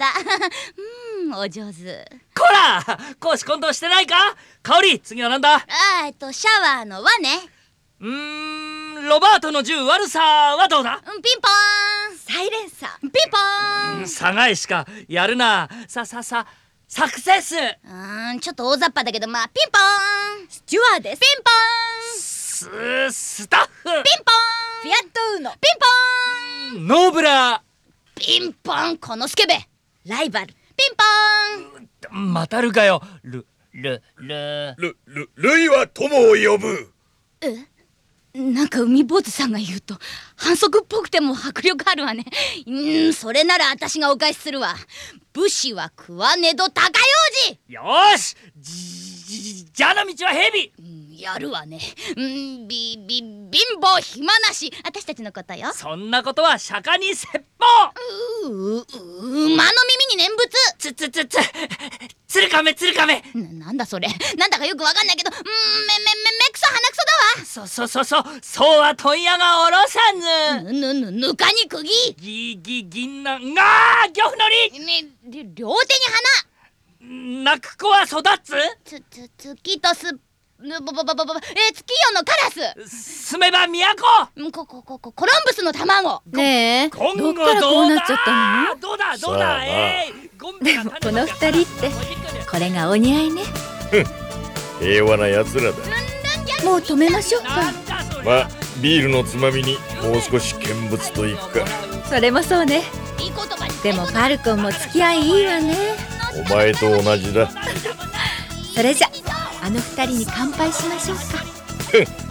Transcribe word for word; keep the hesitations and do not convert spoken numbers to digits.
た。うん、お上手。 こら、公私混同してないか。香り、次はなんだ。 あー、えっとシャワーの輪ね。 うーん、ロバートの銃悪さはどうだ。 うん、ピンポーン。サイレンサー。ピンポーン。 うん、さがいしかやるな。さささサクセス。 うーん、ちょっと大雑把だけど、まあピンポーン。スチュワーです。ピンポーン。 ススタッフ。 ピンポーン。フィアットウーノ。ピンポーン。 ノーブラピンポン。このスケベライバル。ピンポーン。 またるかよ。ルルルルルルイは友を呼ぶ。 え、なんか海坊主さんが言うと反則っぽくても迫力あるわね。うん、それなら私がお返しするわ。武士は食わねど高用事。 よーし、じじじゃあの道は蛇。 うん、やるわね。うん、びび貧乏暇なし、私たちのことよ。 そんなことは釈迦に説法。 ううう馬の耳に念仏。 つつつつつるかめつるかめ。 な、なんだそれ。なんだかよくわかんないけど、うん、めめめめくそ鼻くそだわ。 そそそそそうは問屋がおろさず。 ぬぬぬぬかに釘。 ぎぎぎんなんがー漁夫のり。 ね、り両手に泣く子は育つ。 花。つつ月とすぬぼぼぼぼぼえー、月夜のカラス。 住めば都。 うん、ここここコロンブスの卵。 ねえ、ど今後っからこうなっちゃったの？ どうだどうさあだ。えー、ゴンベがでもこの二人ってこれがお似合いね。 平和な奴らだ。 もう止めましょうか。 なんだそれ。 まあビールのつまみにもう少し見物といくか。 それもそうね。 いい言葉に。 でもファルコンも付き合いいいわね。 お前と同じだ。 それじゃあの二人に乾杯しましょうか。 ふん